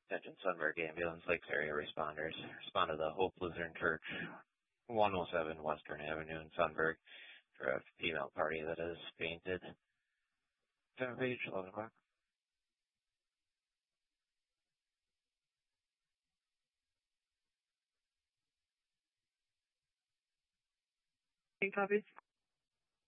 Attention Sunburg Ambulance Lakes area responders. Respond to the Hope Lutheran Church, 107 Western Avenue in Sunburg, for a female party that is fainted. 7 page, 11 o'clock. Copy.